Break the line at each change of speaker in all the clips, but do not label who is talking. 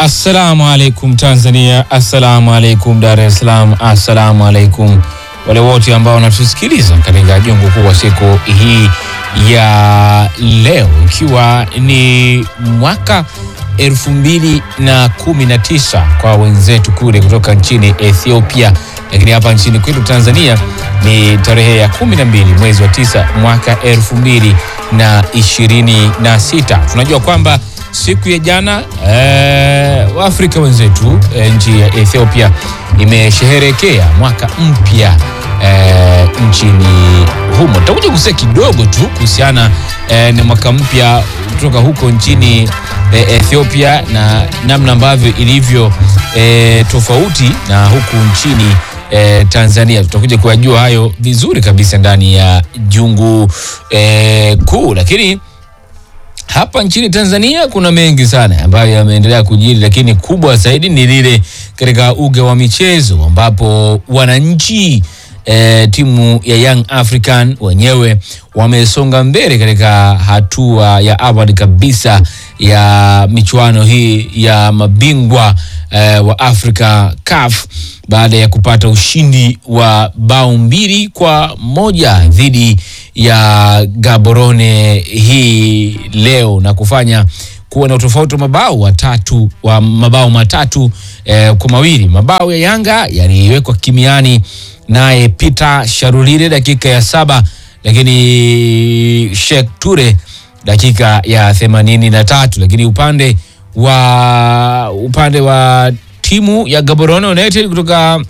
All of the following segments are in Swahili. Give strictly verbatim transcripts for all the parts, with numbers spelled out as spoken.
Assalamu alaikum Tanzania, assalamu alaikum Dar es Salaam, assalamu alaikum wale wote ambao wanatusikiliza katika jungu kubwa siku hii ya leo, ikiwa ni mwaka elfu mbili na kumi na tisa kwa wenzetu kule kutoka nchini Ethiopia, lakini hapa nchini kwetu Tanzania ni tarehe ya kumi na mbili mwezi wa tisa mwaka elfu mbili na ishirini na sita. Tunajua kwamba siku ya jana eh, Waafrika wenzetu eh, nchi ya Ethiopia imesherehekea mwaka mpya eh, nchini humo. Tutakuja kusia kidogo tu kuhusiana eh, na mwaka mpya kutoka huko nchini eh, Ethiopia na namna ambavyo ilivyo eh, tofauti na huku nchini eh, Tanzania. Tutakuja kujua hayo vizuri kabisa ndani ya jungu eh, kuu, lakini hapa nchini Tanzania kuna mengi sana ambayo yameendelea kujiri, lakini kubwa zaidi ni lile katika uga wa michezo ambapo wananchi e, timu ya Young African wenyewe wamesonga mbele katika hatua ya awali kabisa ya michuano hii ya mabingwa e, wa Afrika C A F baada ya kupata ushindi wa bao mbili kwa moja dhidi ya Gaborone hii leo na kufanya kuwa na utofauti wa mabao watatu wa mabao matatu eh, kwa mawili. Mabao ya Yanga yaliwekwa kimiani naye Peter Sharulile dakika ya saba, lakini Sheikh Ture dakika ya themanini na tatu, lakini upande wa upande wa timu ya Gaborone United kutoka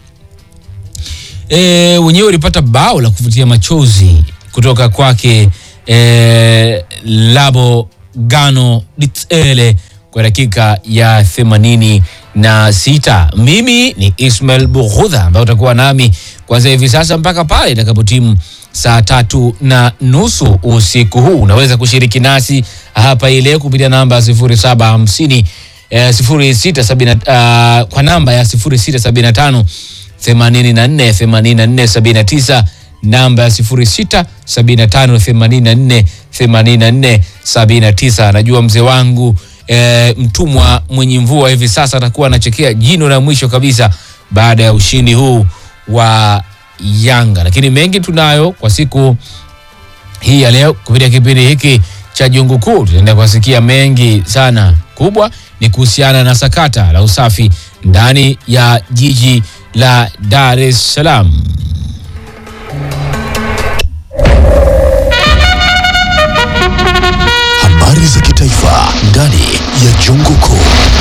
e, wenyewe walipata bao la kuvutia machozi kutoka kwake e, Labo Gano Ditsele kwa dakika ya themanini na sita. Mimi ni Ismail Bughudha ambaye utakuwa nami kwanza hivi sasa mpaka pale itakapotimu saa tatu na nusu usiku huu. Unaweza kushiriki nasi hapa ile kupitia namba sifuri saba hamsini Eh, sifuri sita sabini uh, kwa namba ya sifuri sita sabini na tano themanini na nne themanini na nne sabini na tisa, namba ya sifuri sita sabini na tano themanini na nne themanini na nne sabini na tisa. Najua mzee wangu eh, mtumwa mwenye mvua hivi sasa atakuwa anachekea jino la mwisho kabisa baada ya ushindi huu wa Yanga, lakini mengi tunayo kwa siku hii ya leo kupitia kipindi hiki cha jungu kuu. Tutaenda kusikia mengi sana. Kubwa ni kuhusiana na sakata la usafi ndani ya jiji la Dar es Salaam.
Habari za kitaifa ndani ya jungu kuu.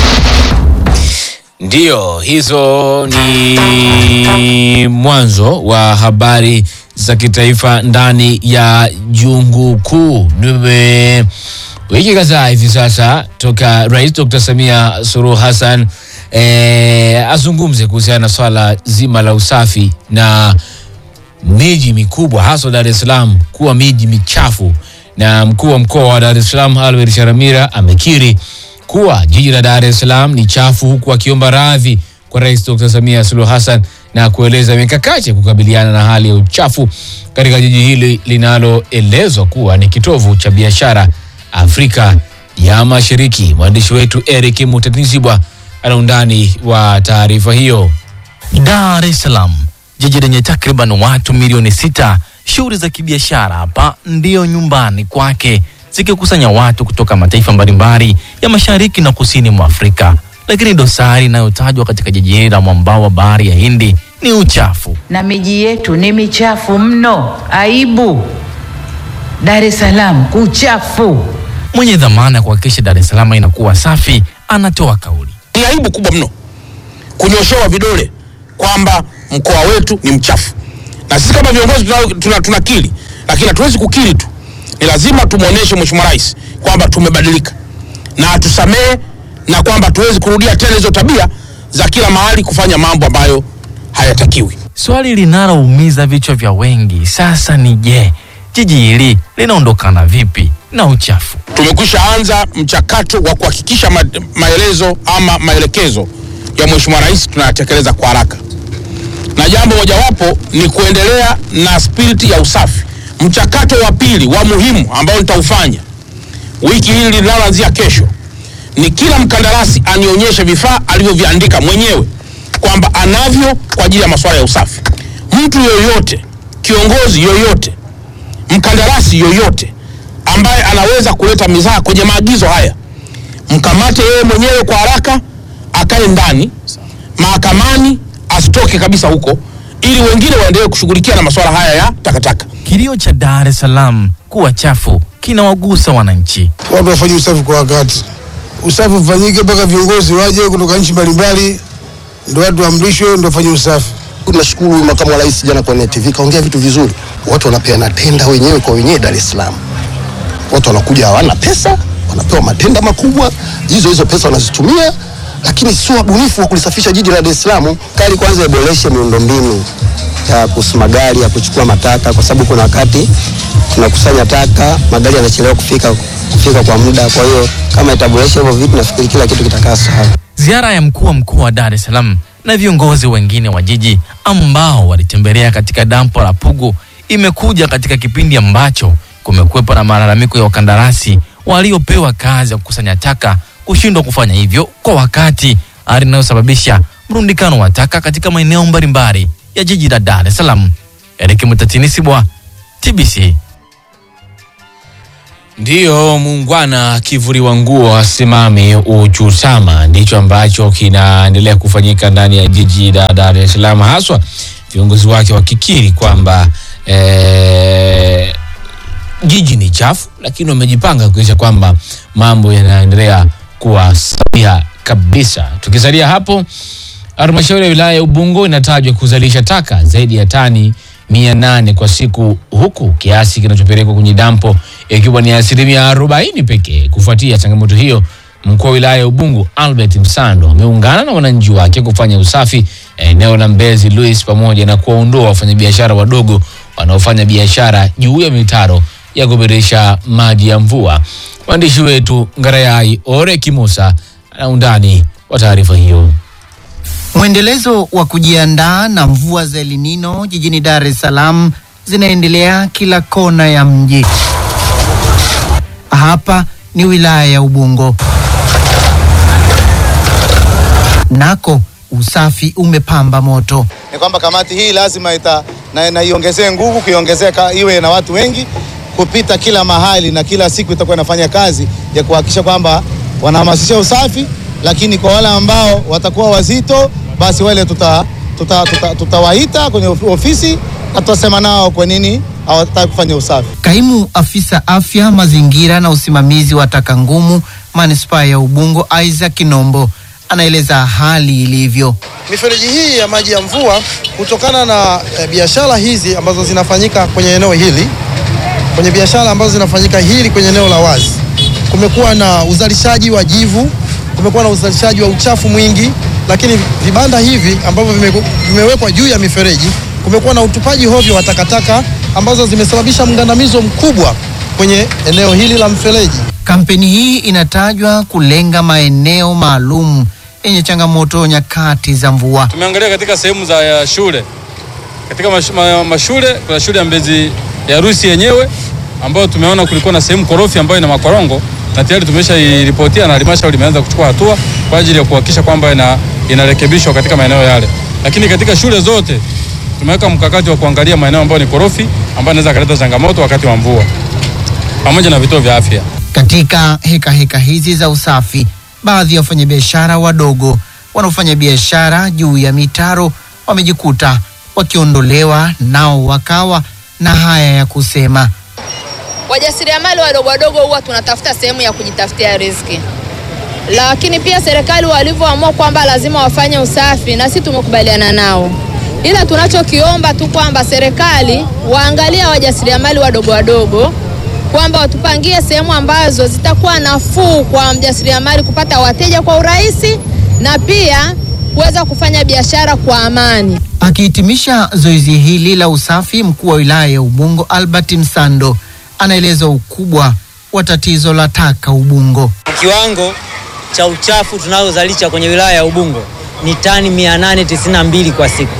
Ndio, hizo ni mwanzo wa habari za kitaifa ndani ya jungu kuu. Nime wiki kadhaa hivi sasa toka Rais Doctor Samia Suluhu Hassan eh, azungumze kuhusiana na swala zima la usafi na miji mikubwa hasa Dar es Salaam kuwa miji michafu, na mkuu wa mkoa wa Dar es Salaam Albert Sharamira amekiri kuwa jiji la Dar es Salaam ni chafu, huku akiomba radhi kwa Rais Doctor Samia Suluhu Hassan na kueleza mikakati ya kukabiliana na hali ya uchafu katika jiji hili linaloelezwa kuwa ni kitovu cha biashara Afrika ya Mashariki. Mwandishi wetu Eric Mutanisibwa ana undani wa taarifa hiyo.
Dar es Salaam, jiji lenye takriban watu milioni sita, shughuli za kibiashara hapa ndio nyumbani kwake, zikikusanya watu kutoka mataifa mbalimbali ya Mashariki na Kusini mwa Afrika. Lakini dosari inayotajwa katika jiji hili la mwambao wa bahari ya Hindi ni uchafu.
Na miji yetu ni michafu mno, aibu. Dar es Salaam kuchafu.
Mwenye dhamana kuhakikisha Dar es Salaam inakuwa safi anatoa kauli.
Ni aibu kubwa mno kunyoshewa vidole kwamba mkoa wetu ni mchafu. Na sisi kama viongozi tunakiri, tuna, tuna lakini hatuwezi kukiri tu. Ni lazima tumuoneshe Mheshimiwa Rais kwamba tumebadilika na atusamee, na kwamba tuwezi kurudia tena hizo tabia za kila mahali kufanya mambo ambayo hayatakiwi.
Swali linaloumiza vichwa vya wengi sasa ni je, jiji hili linaondokana vipi na uchafu?
Tumekwisha anza mchakato wa kuhakikisha ma maelezo ama maelekezo ya Mheshimiwa Rais tunayatekeleza kwa haraka. Na jambo mojawapo ni kuendelea na spiriti ya usafi. Mchakato wa pili wa muhimu ambao nitaufanya wiki hili linaloanzia kesho ni kila mkandarasi anionyeshe vifaa alivyoviandika mwenyewe kwamba anavyo kwa ajili ya masuala ya usafi. Mtu yoyote, kiongozi yoyote, mkandarasi yoyote ambaye anaweza kuleta mizaha kwenye maagizo haya, mkamate yeye mwenyewe kwa haraka, akae ndani mahakamani, asitoke kabisa huko, ili wengine waendelee kushughulikia na masuala haya ya takataka.
Kilio cha Dar es Salaam kuwa chafu kinawagusa wananchi.
Watu wafanye usafi kwa wakati. Usafi ufanyike mpaka viongozi waje kutoka nchi mbalimbali, ndio watu waamrishwe ndio wafanye usafi.
Tunashukuru makamu wa rais jana kwenye T V kaongea vitu vizuri. Watu wanapeana tenda wenyewe kwa wenyewe Dar es Salaam. Watu wanakuja hawana pesa, wanapewa matenda makubwa, hizo hizo pesa wanazitumia, lakini sio wabunifu wa kulisafisha jiji la Dar es Salaam.
Kali kwanza iboreshe miundombinu ya kusimagari ya kuchukua mataka, kwa sababu kuna wakati tunakusanya taka, magari yanachelewa kufika kufika kwa muda. Kwa hiyo kama itaboresha hivyo vitu, nafikiri kila kitu kitakaa sawa.
Ziara ya mkuu wa mkoa wa Dar es Salaam na viongozi wengine wa jiji ambao walitembelea katika dampo la Pugu imekuja katika kipindi ambacho kumekuwepo na malalamiko ya wakandarasi waliopewa kazi ya kukusanya taka kushindwa kufanya hivyo kwa wakati, hali inayosababisha mrundikano wa taka katika maeneo mbalimbali ya jiji la Dar es Salaam. Eric Mutatinisibwa, T B C.
Ndiyo, muungwana kivuriwa nguo asimame uchutama, ndicho ambacho kinaendelea kufanyika ndani ya jiji la Dar es Salaam, haswa viongozi wake wakikiri kwamba ee, jiji ni chafu, lakini wamejipanga kuhakikisha kwamba mambo yanaendelea kuwa sahihi kabisa. Tukisalia hapo, halmashauri ya wilaya ya Ubungo inatajwa kuzalisha taka zaidi ya tani mia nane kwa siku, huku kiasi kinachopelekwa kwenye dampo ikiwa ni asilimia arobaini pekee. Kufuatia changamoto hiyo, mkuu wa wilaya ya Ubungo Albert Msando ameungana na wananchi wake kufanya usafi eneo la Mbezi Luis pamoja na kuwaondoa wafanyabiashara wadogo wanaofanya biashara juu ya mitaro ya kuboresha maji ya mvua. Mwandishi wetu Ngarayai Ore Kimosa ana undani wa taarifa hiyo.
Mwendelezo wa kujiandaa na mvua za El Nino jijini Dar es Salaam zinaendelea kila kona ya mji. Hapa ni wilaya ya Ubungo. Nako usafi umepamba moto.
Ni kwamba kamati hii lazima ita na, na iongezee nguvu, kuiongezeka iwe na watu wengi kupita kila mahali, na kila siku itakuwa inafanya kazi ya kuhakikisha kwamba wanahamasisha usafi, lakini kwa wale ambao watakuwa wazito, basi wale tuta tutawaita tuta, tuta kwenye ofisi na tutasema nao kwa nini hawataka kufanya usafi.
Kaimu afisa afya, mazingira na usimamizi wa taka ngumu manispaa ya Ubungo Isaac Kinombo anaeleza hali ilivyo.
Mifereji hii ya maji ya mvua kutokana na e, biashara hizi ambazo zinafanyika kwenye eneo hili, kwenye biashara ambazo zinafanyika hili kwenye eneo la wazi, kumekuwa na uzalishaji wa jivu, kumekuwa na uzalishaji wa uchafu mwingi, lakini vibanda hivi ambavyo vime, vimewekwa juu ya mifereji, kumekuwa na utupaji hovyo wa takataka ambazo zimesababisha mgandamizo mkubwa kwenye eneo hili la mfereji.
Kampeni hii inatajwa kulenga maeneo maalum yenye changamoto nyakati za mvua.
Tumeangalia katika sehemu za shule. Katika mash, ma, mashule kuna shule ya Mbezi ya Rusi yenyewe ambayo tumeona kulikuwa na sehemu korofi ambayo ina makorongo, na tayari tumesharipotia na halmashauri imeanza kuchukua hatua kwa ajili ya kuhakikisha kwamba ina inarekebishwa katika maeneo yale. Lakini katika shule zote tumeweka mkakati wa kuangalia maeneo ambayo ni korofi ambayo inaweza kuleta changamoto wakati wa mvua, pamoja na vituo vya afya.
Katika heka heka hizi za usafi, baadhi ya wafanyabiashara wadogo wanaofanya biashara juu ya mitaro wamejikuta wakiondolewa, nao wakawa na haya ya kusema.
Wajasiriamali wadogo wadogo huwa tunatafuta sehemu ya kujitafutia riziki, lakini pia serikali walivyoamua kwamba lazima wafanye usafi, na sisi tumekubaliana nao, ila tunachokiomba tu kwamba serikali waangalia wajasiriamali wadogo wadogo, kwamba watupangie sehemu ambazo zitakuwa nafuu kwa mjasiriamali kupata wateja kwa urahisi na pia kuweza kufanya biashara kwa amani.
Akihitimisha zoezi hili la usafi, mkuu wa wilaya ya Ubungo Albert Msando anaeleza ukubwa wa tatizo la taka Ubungo.
Kiwango cha uchafu tunazozalisha kwenye wilaya ya Ubungo ni tani mia nane tisini na mbili kwa siku.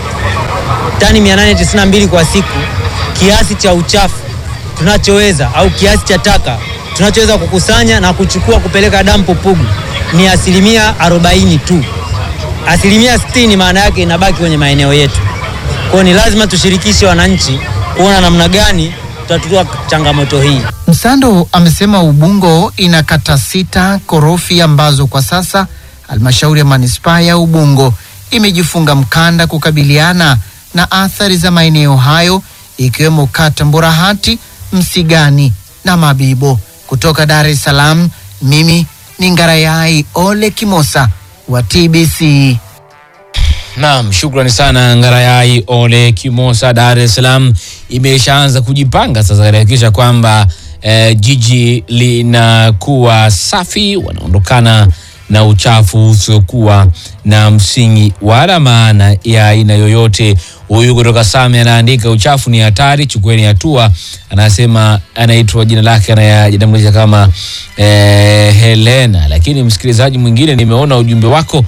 Tani mia nane tisini na mbili kwa siku, kiasi cha uchafu tunachoweza au kiasi cha taka tunachoweza kukusanya na kuchukua kupeleka dampo Pugu ni asilimia arobaini tu. Asilimia sitini maana yake inabaki kwenye maeneo yetu. Kwa ni lazima tushirikishe wananchi kuona namna gani tutatatua changamoto hii.
Msando amesema Ubungo ina kata sita korofi ambazo kwa sasa halmashauri ya manispaa ya Ubungo imejifunga mkanda kukabiliana na athari za maeneo hayo, ikiwemo kata Mburahati, Msigani na Mabibo. Kutoka Dar es Salaam, mimi ni Ngarayai Ole Kimosa wa T B C.
Naam, shukrani sana Ngarayai Ole Kimosa. Dar es Salaam imeshaanza kujipanga sasa kuhakikisha kwamba eh, jiji linakuwa safi, wanaondokana na uchafu usiokuwa na msingi wala maana ya aina yoyote. Huyu kutoka Same anaandika uchafu ni hatari, chukueni hatua. Anasema anaitwa jina lake anajitambulisha kama eh, Helena. Lakini msikilizaji mwingine nimeona ujumbe wako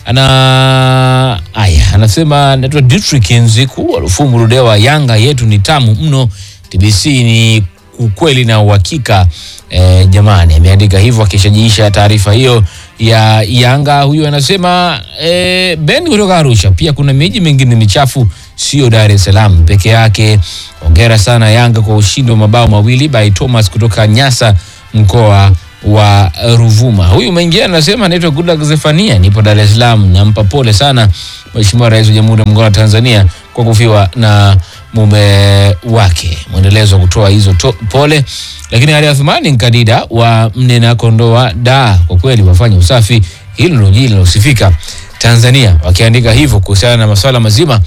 ana aya anasema anaitwa Dietrich Nziku wa Rufumu Ludewa, Yanga yetu ni tamu mno, T B C ni ukweli na uhakika. E, jamani ameandika hivyo akishajiisha taarifa hiyo ya Yanga. Huyu anasema e, Ben kutoka Arusha, pia kuna miji mingine michafu, sio Dar es Salaam peke yake. Hongera sana Yanga kwa ushindi wa mabao mawili. By Thomas kutoka Nyasa mkoa wa Ruvuma. Huyu mwingine anasema anaitwa Goodluck Zefania, nipo Dar es Salaam, nampa pole sana Mheshimiwa Rais wa Jamhuri ya Muungano wa Tanzania kwa kufiwa na mume wake. Muendelezo kutoa hizo to, pole. Lakini Ali Athmani Nkadida wa Mnena Kondoa da, kwa kweli wafanye usafi, hilo ndio jili linalosifika Tanzania, wakiandika hivyo kuhusiana na masuala mazima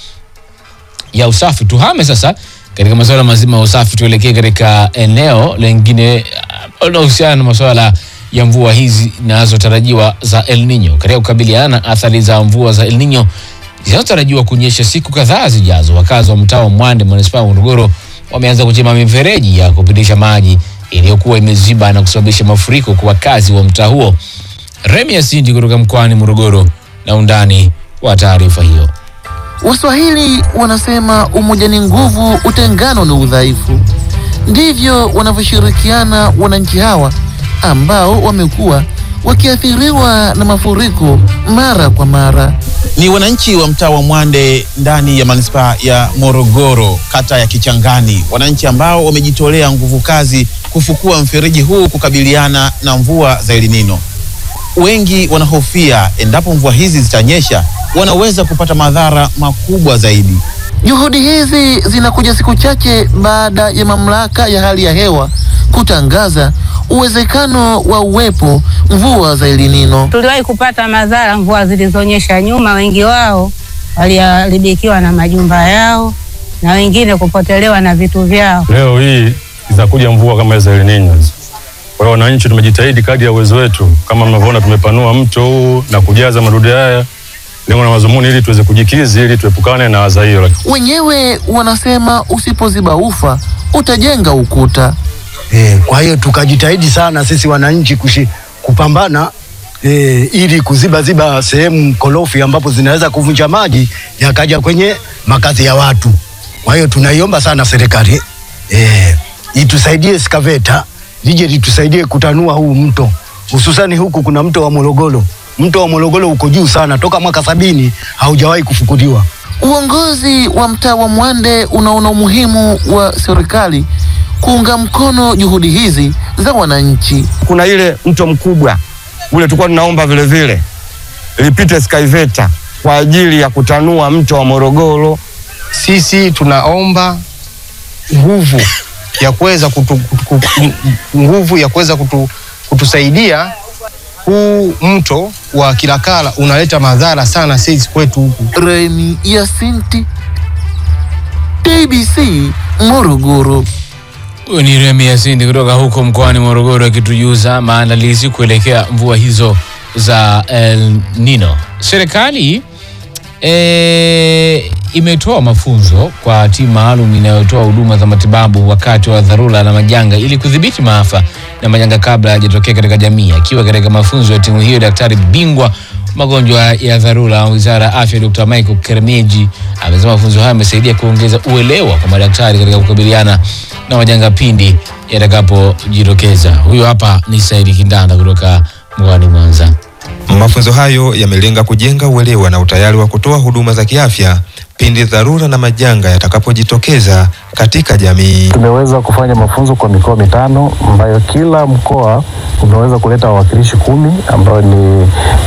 ya usafi. Tuhame sasa katika masuala mazima ya usafi, tuelekee katika eneo lingine linalohusiana na masuala ya mvua hizi zinazotarajiwa za El Nino. Katika kukabiliana na athari za mvua za El Nino zinazotarajiwa kunyesha siku kadhaa zijazo, wakazi wa mtaa wa Mwande manispaa ya Morogoro wameanza kuchimba mifereji ya kupitisha maji iliyokuwa imeziba na kusababisha mafuriko kwa wakazi wa mtaa huo. Remi Asindi kutoka mkoani Morogoro na undani wa taarifa hiyo.
Waswahili wanasema umoja ni nguvu, utengano ni udhaifu. Ndivyo wanavyoshirikiana wananchi hawa ambao wamekuwa wakiathiriwa na mafuriko mara kwa mara.
Ni wananchi wa mtaa wa Mwande ndani ya manispaa ya Morogoro, kata ya Kichangani, wananchi ambao wamejitolea nguvu kazi kufukua mfereji huu kukabiliana na mvua za El Nino. Wengi wanahofia endapo mvua hizi zitanyesha wanaweza kupata madhara makubwa zaidi.
Juhudi hizi zinakuja siku chache baada ya mamlaka ya hali ya hewa kutangaza uwezekano wa uwepo mvua za El Nino.
Tuliwahi kupata madhara mvua zilizonyesha nyuma, wengi wao waliharibikiwa na majumba yao na wengine kupotelewa na vitu vyao.
Leo hii zitakuja mvua kama za El Nino. Kwa hiyo wananchi tumejitahidi kadri ya uwezo wetu, kama mnavyoona tumepanua mto huu na kujaza madude haya lengo na mazumuni ili tuweze kujikizi ili tuepukane na adha hiyo.
Wenyewe wanasema usipoziba ufa utajenga ukuta.
E, kwa hiyo tukajitahidi sana sisi wananchi kushi, kupambana e, ili kuziba ziba sehemu korofi ambapo zinaweza kuvunja maji yakaja kwenye makazi ya watu. Kwa hiyo tunaiomba sana serikali e, itusaidie skaveta lije litusaidie kutanua huu mto, hususani huku kuna mto wa Morogoro. Mto wa Morogoro uko juu sana, toka mwaka sabini haujawahi kufukuliwa.
Uongozi wa mtaa wa Mwande unaona umuhimu wa serikali kuunga mkono juhudi hizi za wananchi.
Kuna ile mto mkubwa ule tulikuwa tunaomba vile vile lipite skaveta kwa ajili ya kutanua mto wa Morogoro.
Sisi tunaomba nguvu ya kuweza kutu, kutu, nguvu ya kuweza kutu, kutusaidia. Huu mto wa Kilakala unaleta madhara sana sisi kwetu huku.
Remi Yasinti, T B C, Morogoro.
Huyu ni Remi Yasinti kutoka huko mkoani Morogoro akitujuza maandalizi kuelekea mvua hizo za El Nino. Serikali e, imetoa mafunzo kwa timu maalum inayotoa huduma za matibabu wakati wa dharura na majanga ili kudhibiti maafa na majanga kabla hayajatokea katika jamii. Akiwa katika mafunzo ya timu hiyo, daktari bingwa magonjwa ya dharura wa Wizara ya Afya Doctor Michael Keremeji amesema mafunzo haya yamesaidia kuongeza uelewa kwa madaktari katika kukabiliana na majanga pindi yatakapojitokeza. Huyo hapa ni Saidi Kindanda kutoka mkoani Mwanza.
Mafunzo hayo yamelenga kujenga uelewa na utayari wa kutoa huduma za kiafya pindi dharura na majanga yatakapojitokeza katika jamii.
Tumeweza kufanya mafunzo kwa mikoa mitano ambayo kila mkoa umeweza kuleta wawakilishi kumi ambao ni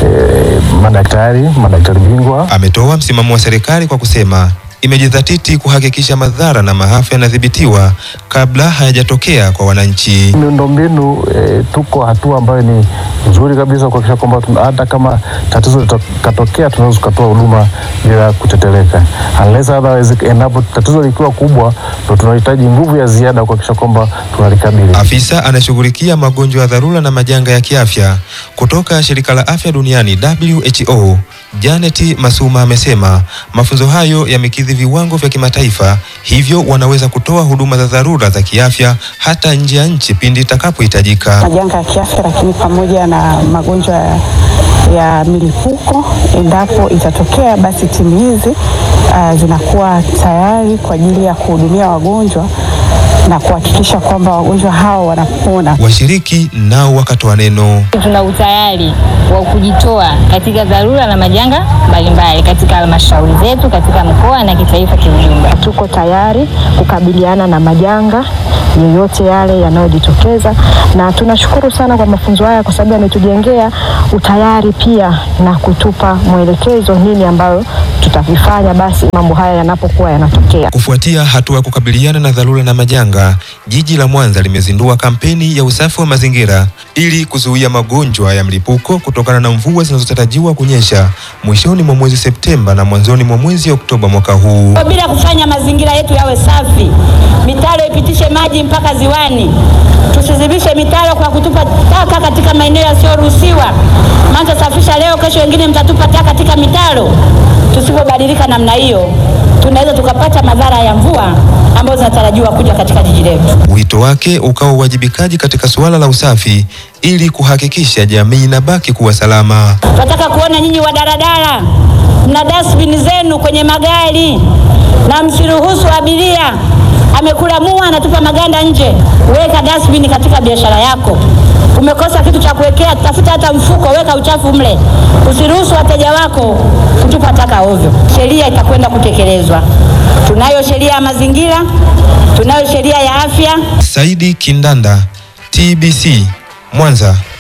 eh, madaktari, madaktari bingwa.
Ametoa msimamo wa serikali kwa kusema imejidhatiti kuhakikisha madhara na maafa yanadhibitiwa kabla hayajatokea kwa wananchi.
Miundombinu e, tuko hatua ambayo ni nzuri kabisa kuhakikisha kwamba hata kama tatizo litatokea tunaweza kutoa huduma bila kuteteleka. Unless otherwise, endapo tatizo likiwa kubwa ndio tunahitaji nguvu ya ziada kuhakikisha kwamba tunalikabili.
Afisa anashughulikia magonjwa ya dharura na majanga ya kiafya kutoka Shirika la Afya Duniani W H O, Janet Masuma amesema mafunzo hayo yamekidhi viwango vya kimataifa, hivyo wanaweza kutoa huduma za dharura za kiafya hata nje ya nchi pindi itakapohitajika.
Majanga ya kiafya, lakini pamoja na magonjwa ya, ya milipuko, endapo itatokea, basi timu hizi uh, zinakuwa tayari kwa ajili ya kuhudumia wagonjwa na kuhakikisha kwamba wagonjwa hao wanapona.
Washiriki nao wakatoa neno.
Tuna utayari wa kujitoa katika dharura na majanga mbalimbali katika halmashauri zetu, katika mkoa na kitaifa kiujumla.
Tuko tayari kukabiliana na majanga yoyote yale yanayojitokeza, na tunashukuru sana kwa mafunzo haya kwa sababu yametujengea utayari pia na kutupa mwelekezo nini ambayo tutavifanya basi mambo haya yanapokuwa yanatokea.
Kufuatia hatua ya kukabiliana na dharura na majanga, jiji la Mwanza limezindua kampeni ya usafi wa mazingira ili kuzuia magonjwa ya mlipuko kutokana na mvua zinazotarajiwa kunyesha mwishoni mwa mwezi Septemba na mwanzoni mwa mwezi Oktoba mwaka huu.
Bila kufanya mazingira yetu yawe safi, mitaro ipitishe maji mpaka ziwani, tusizibishe mitaro kwa kutupa taka katika maeneo yasiyoruhusiwa. Maana safisha leo, kesho wengine mtatupa taka katika mitaro. Tusipobadilika namna hiyo, tunaweza tukapata madhara ya mvua ambazo zinatarajiwa kuja katika jiji letu.
Wito wake ukawa uwajibikaji katika suala la usafi ili kuhakikisha jamii inabaki kuwa salama.
Tunataka kuona nyinyi wa daladala mna dustbin zenu kwenye magari, na msiruhusu abiria amekula mua anatupa maganda nje. Weka dustbin katika biashara yako. Umekosa kitu cha kuwekea, tafuta hata mfuko, weka uchafu mle. Usiruhusu wateja wako kutupa taka ovyo. Sheria itakwenda kutekelezwa. Tunayo sheria ya mazingira, tunayo sheria ya afya.
Saidi Kindanda, T B C, Mwanza.